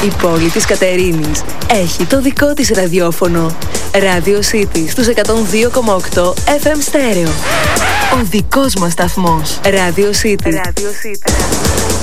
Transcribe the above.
Η πόλη της Κατερίνης έχει το δικό της ραδιόφωνο. Radio City στους 102,8 FM στέρεο. Ο δικός μας σταθμός. Radio City. Radio City.